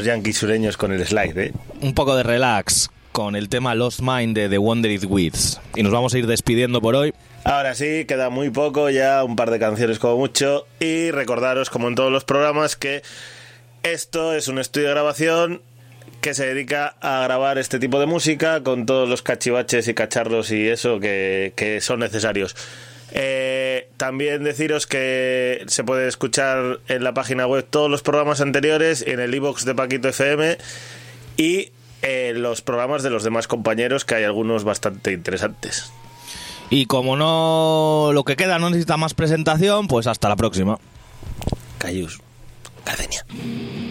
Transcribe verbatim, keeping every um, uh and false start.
los yankees sureños con el slide, ¿eh? Un poco de relax con el tema Lost Mind de The Wondered Weeds. Y nos vamos a ir despidiendo por hoy. Ahora sí, queda muy poco, ya un par de canciones como mucho. Y recordaros, como en todos los programas, que esto es un estudio de grabación que se dedica a grabar este tipo de música con todos los cachivaches y cacharros y eso que, que son necesarios. Eh, también deciros que se puede escuchar en la página web todos los programas anteriores, en el iVoox de Paquito F M y en los programas de los demás compañeros, que hay algunos bastante interesantes. Y como no, lo que queda no necesita más presentación, pues hasta la próxima. Cayús. Gardenia.